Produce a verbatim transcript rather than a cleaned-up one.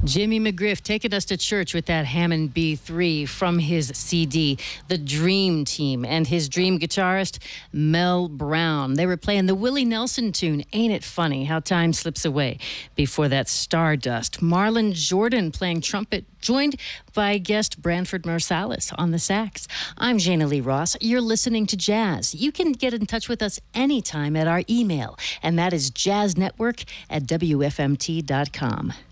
Jimmy McGriff taking us to church with that Hammond B three from his C D, The Dream Team, and his dream guitarist, Mel Brown. They were playing the Willie Nelson tune, Ain't It Funny How Time Slips Away. Before that, Stardust. Marlon Jordan playing trumpet, joined by guest Branford Marsalis on the sax. I'm Jana Lee Ross. You're listening to Jazz. You can get in touch with us anytime at our email, and that is jazznetwork at W F M T dot com.